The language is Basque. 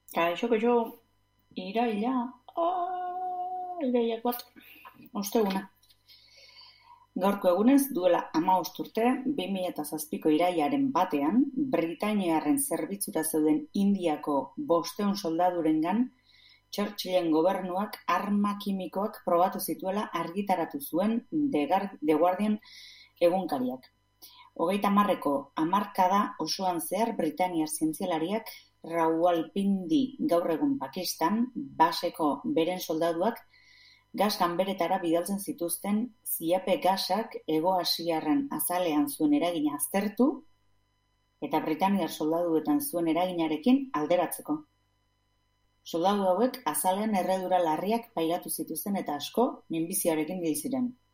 Kaixo, iraila, irailak bat, osteguna. Gaurko egunez, duela 15 urte, 2007ko irailaren batean, Britainiarren zerbitzura zeuden Indiako 500 soldadurengan, Churchillen gobernuak arma kimikoak probatu zituela argitaratu zuen The Guardian egunkariak. 30ko hamarkada osoan zehar Britainiar zientzialariak Rawalpindi, gaur egun Pakistan, baseko beren soldaduak gas ganberetara bidaltzen zituzten ziape gasak Hego-Asiarren azalean zuen eragina aztertu eta Britainiar soldaduetan zuen eraginarekin alderatzeko. Soldadu hauek azalean erredura larriak pairatu zituzten eta asko minbiziarekin hil ziren.